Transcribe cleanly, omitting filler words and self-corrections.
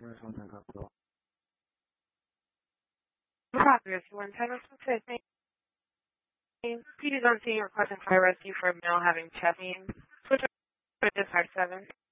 Progress, you want to tell us what's his name? Please don't see your request for rescue for a male having chest pain. Switch over to Dispatch 7.